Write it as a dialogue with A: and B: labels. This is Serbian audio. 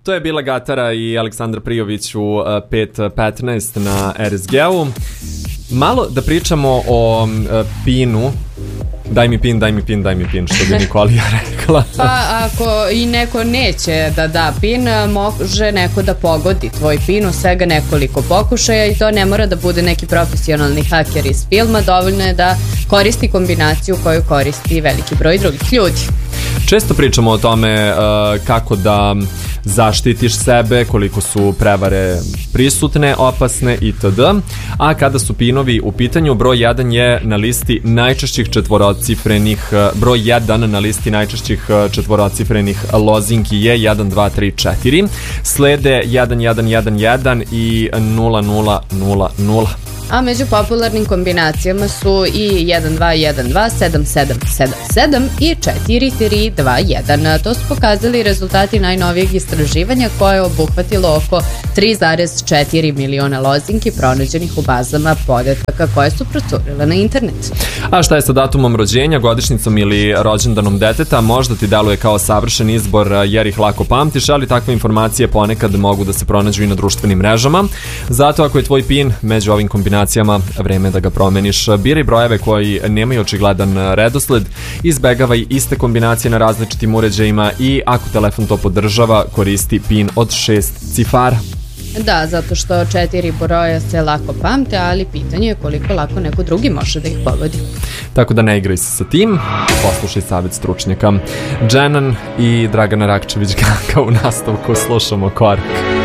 A: To je bila Gatara i Aleksandar Prijović u 5.15 na RSG-u. Malo da pričamo o pinu. Daj mi pin, što bi Nikolija rekla.
B: Pa ako i neko neće da da pin, može neko da pogodi tvoj pin u svega nekoliko pokušaja i to ne mora da bude neki profesionalni haker iz filma, dovoljno je da koristi kombinaciju koju koristi veliki broj drugih ljudi.
A: Često pričamo o tome kako da zaštitiš sebe, koliko su prevare prisutne, opasne itd. A kada su pinovi u pitanju, broj 1 je na listi najčešćih četvorocifrenih, broj 1 na listi najčešćih četvorocifrenih lozinki je 1, 2, 3, 4. Slede 1, 1, 1, 1 i 0, 0, 0, 0.
B: A među popularnim kombinacijama su i 1, 2, 1, 2, 7, 7, 7, 7 i 4, 3, 2, 1. To su pokazali rezultati najnovijeg istraživanja koje je obuhvatilo oko 3,4 miliona lozinki pronađenih u bazama podataka koje su procurile na internet.
A: A šta je sa datumom rođenja, godišnjicom ili rođendanom deteta? Možda ti deluje kao savršen izbor jer ih lako pamtiš, ali takve informacije ponekad mogu da se pronađu i na društvenim mrežama. Zato ako je tvoj pin među ovim kombinacijama, vreme da ga promeniš. Biraj brojeve koji nemaju očigledan redosled, izbegavaj iste kombinacije na različitim uređajima i ako telefon to podržava, koristi pin od 6 cifara.
B: Da, zato što 4 broja se lako pamte, ali pitanje je koliko lako neko drugi može da ih pogodi.
A: Tako da ne igraj se sa tim, poslušaj savjet stručnjaka. Dženan i Dragana Rakčević-Ganka u nastavku, slušamo Korak.